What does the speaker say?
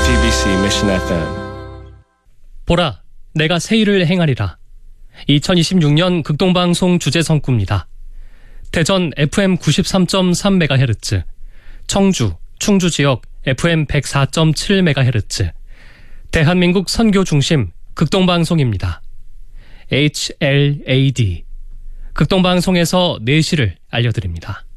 JTBC Mission FM. 보라, 내가 새 일을 행하리라. 2026년 극동방송 주제 성구입니다. 대전 FM 93.3MHz, 청주, 충주 지역 FM 104.7MHz, 대한민국 선교 중심 극동방송입니다. HLAD, 극동방송에서 4시를 알려드립니다.